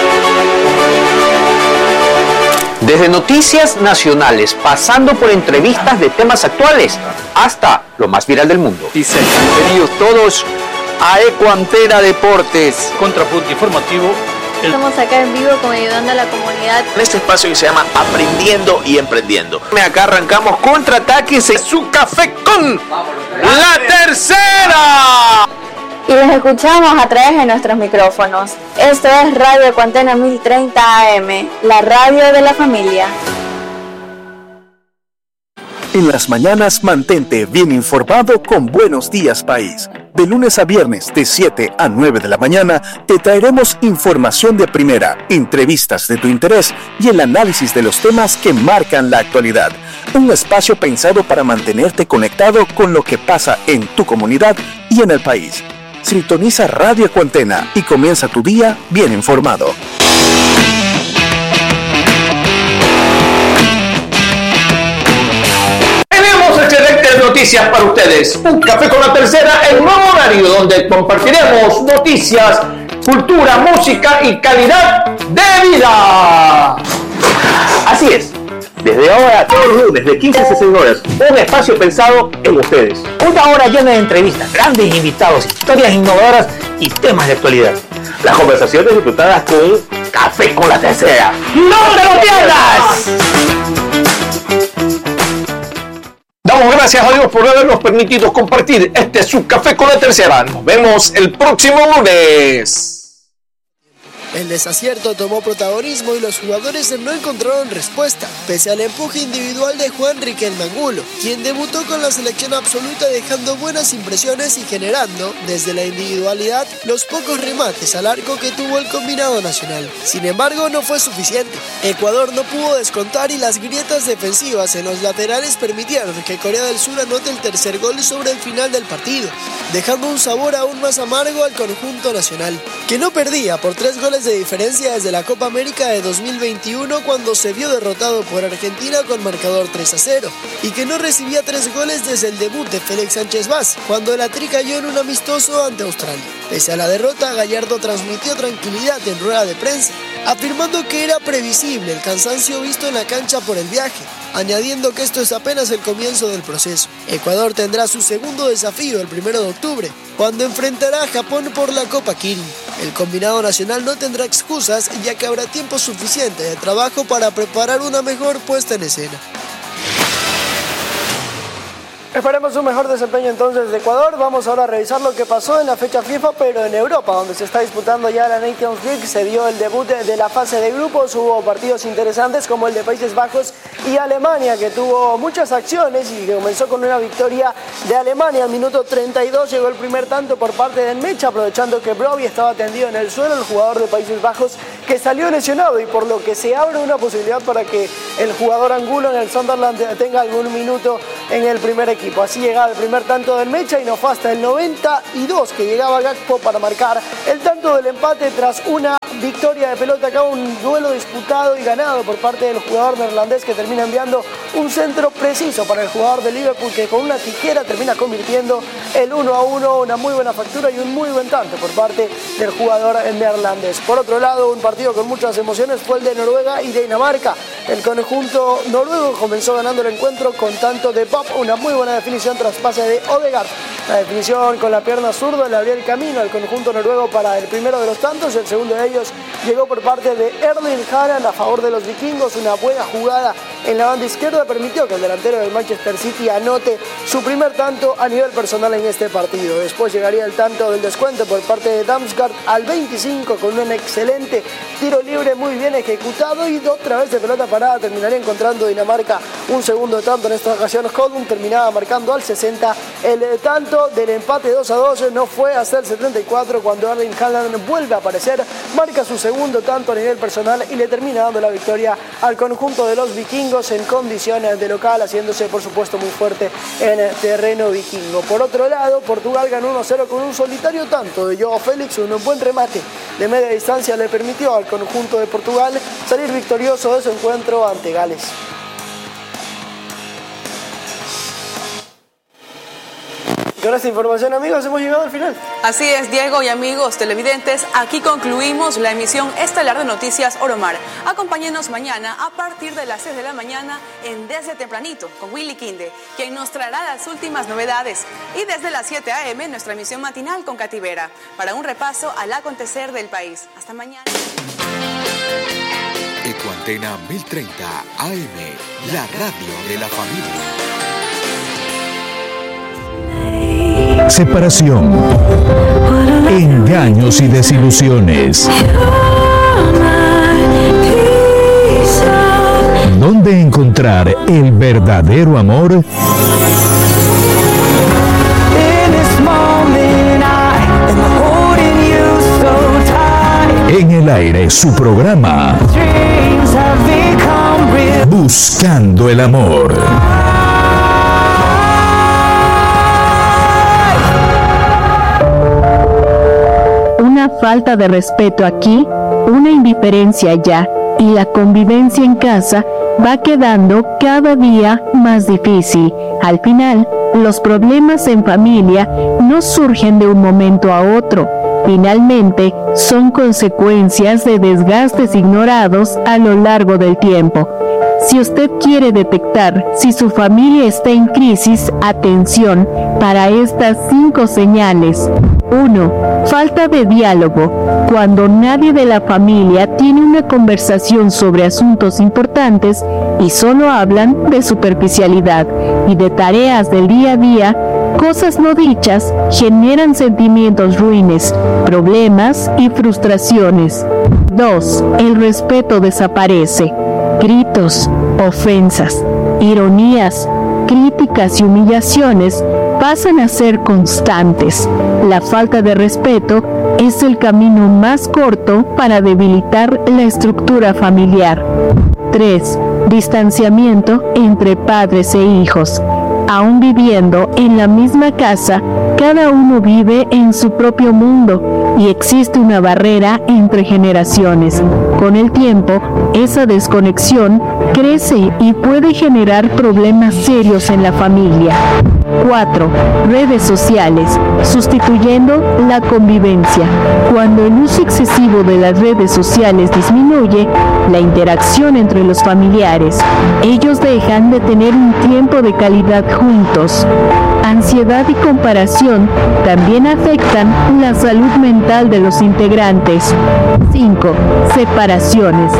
Desde noticias nacionales, pasando por entrevistas de temas actuales, hasta lo más viral del mundo. Bienvenidos todos a Ecuantena Deportes. Contrapunto informativo. Estamos acá en vivo ayudando a la comunidad. En este espacio que se llama Aprendiendo y Emprendiendo. Acá arrancamos contraataques en su café con la tercera. Y los escuchamos a través de nuestros micrófonos. Esto es Radio Ecuantena 1030 AM, la radio de la familia. En las mañanas mantente bien informado con Buenos Días País. De lunes a viernes de 7 a 9 de la mañana te traeremos información de primera, entrevistas de tu interés y el análisis de los temas que marcan la actualidad. Un espacio pensado para mantenerte conectado con lo que pasa en tu comunidad y en el país. Sintoniza Radio Ecuantena y comienza tu día bien informado. Excelentes noticias para ustedes. Un café con la tercera en nuevo horario donde compartiremos noticias, cultura, música y calidad de vida. Así es. Desde ahora, todos los lunes, de 15 a 16 horas, un espacio pensado en ustedes. Una hora llena de entrevistas, grandes invitados, historias innovadoras y temas de actualidad. Las conversaciones disfrutadas con Café con la Tercera. ¡No te lo pierdas! Damos gracias a Dios por habernos permitido compartir este su Café con la Tercera. Nos vemos el próximo lunes. El desacierto tomó protagonismo y los jugadores no encontraron respuesta, pese al empuje individual de Juan Riquelme Angulo, quien debutó con la selección absoluta dejando buenas impresiones y generando, desde la individualidad, los pocos remates al arco que tuvo el combinado nacional. Sin embargo, no fue suficiente. Ecuador no pudo descontar y las grietas defensivas en los laterales permitieron que Corea del Sur anote el tercer gol sobre el final del partido, dejando un sabor aún más amargo al conjunto nacional, que no perdía por 3 goles de diferencia desde la Copa América de 2021 cuando se vio derrotado por Argentina con marcador 3-0 y que no recibía 3 goles desde el debut de Félix Sánchez Vaz cuando el Atri cayó en un amistoso ante Australia. Pese a la derrota, Gallardo transmitió tranquilidad en rueda de prensa, afirmando que era previsible el cansancio visto en la cancha por el viaje, añadiendo que esto es apenas el comienzo del proceso. Ecuador tendrá su segundo desafío el 1 de octubre, cuando enfrentará a Japón por la Copa Kirin. El combinado nacional no tendrá excusas, ya que habrá tiempo suficiente de trabajo para preparar una mejor puesta en escena. Esperemos un mejor desempeño entonces de Ecuador. Vamos ahora a revisar lo que pasó en la fecha FIFA, pero en Europa, donde se está disputando ya la Nations League. Se dio el debut de la fase de grupos. Hubo partidos interesantes como el de Países Bajos y Alemania, que tuvo muchas acciones y que comenzó con una victoria de Alemania. Al minuto 32 llegó el primer tanto por parte de Mecha, aprovechando que Brobbey estaba tendido en el suelo, el jugador de Países Bajos, que salió lesionado, y por lo que se abre una posibilidad para que el jugador angulo en el Sunderland tenga algún minuto en el primer equipo. Así llegaba el primer tanto del Mecha y no fue hasta el 92 que llegaba Gakpo para marcar el tanto del empate tras una victoria de pelota acá, un duelo disputado y ganado por parte del jugador neerlandés, que termina enviando un centro preciso para el jugador de Liverpool, que con una tijera termina convirtiendo el 1-1, una muy buena factura y un muy buen tanto por parte del jugador neerlandés. Por otro lado, un partido con muchas emociones fue el de Noruega y Dinamarca. El conjunto noruego comenzó ganando el encuentro con tanto de Bob, una muy buena definición tras pase de Odegaard. La definición con la pierna zurda le abrió el camino al conjunto noruego para el primero de los tantos. El segundo de ellos llegó por parte de Erling Haaland a favor de los vikingos. Una buena jugada en la banda izquierda permitió que el delantero del Manchester City anote su primer tanto a nivel personal en este partido. Después llegaría el tanto del descuento por parte de Damsgaard al 25 con un excelente tiro libre muy bien ejecutado, y otra vez de pelota parada terminaría encontrando Dinamarca un segundo tanto. En esta ocasión Holm terminaba marcando al 60 el tanto del empate 2-2. No fue hasta el 74 cuando Erling Haaland vuelve a aparecer, marca su segundo tanto a nivel personal y le termina dando la victoria al conjunto de los vikingos en condiciones de local, haciéndose por supuesto muy fuerte en el terreno vikingo. Por otro lado, Portugal ganó 1-0 con un solitario tanto de Joao Félix. Un buen remate de media distancia le permitió al conjunto de Portugal salir victorioso de su encuentro ante Gales. Con esta información, amigos, hemos llegado al final. Así es, Diego y amigos televidentes, aquí concluimos la emisión estelar de Noticias Oromar. Acompáñenos mañana a partir de las 6 de la mañana en Desde Tempranito con Willy Quinde, quien nos traerá las últimas novedades. Y desde las 7 a.m. nuestra emisión matinal con Cativera, para un repaso al acontecer del país. Hasta mañana. Ecuantena 1030 AM, la radio de la familia. Separación, engaños y desilusiones. ¿Dónde encontrar el verdadero amor? En el aire, su programa Buscando el Amor. Una falta de respeto aquí, una indiferencia allá, y la convivencia en casa va quedando cada día más difícil. Al final, los problemas en familia no surgen de un momento a otro. Finalmente, son consecuencias de desgastes ignorados a lo largo del tiempo. Si usted quiere detectar si su familia está en crisis, atención para estas 5 señales. 1. Falta de diálogo. Cuando nadie de la familia tiene una conversación sobre asuntos importantes y solo hablan de superficialidad y de tareas del día a día, cosas no dichas generan sentimientos ruines, problemas y frustraciones. 2. El respeto desaparece. Gritos, ofensas, ironías, críticas y humillaciones pasan a ser constantes. La falta de respeto es el camino más corto para debilitar la estructura familiar. 3. Distanciamiento entre padres e hijos. Aún viviendo en la misma casa, cada uno vive en su propio mundo y existe una barrera entre generaciones. Con el tiempo, esa desconexión crece y puede generar problemas serios en la familia. 4. Redes sociales, sustituyendo la convivencia. Cuando el uso excesivo de las redes sociales disminuye la interacción entre los familiares, ellos dejan de tener un tiempo de calidad juntos. Ansiedad y comparación también afectan la salud mental de los integrantes. 5. Separaciones.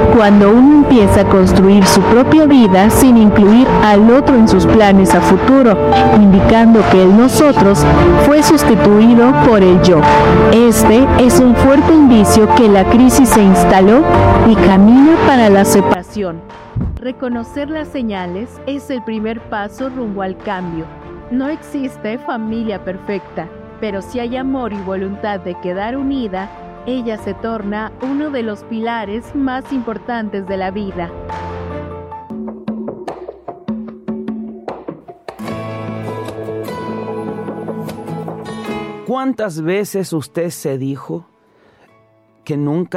cuando uno empieza a construir su propia vida sin incluir al otro en sus planes a futuro, indicando que el nosotros fue sustituido por el yo. Este es un fuerte indicio que la crisis se instaló y camina para la separación. Reconocer las señales es el primer paso rumbo al cambio. No existe familia perfecta, pero si hay amor y voluntad de quedar unida, ella se torna uno de los pilares más importantes de la vida. ¿Cuántas veces usted se dijo que nunca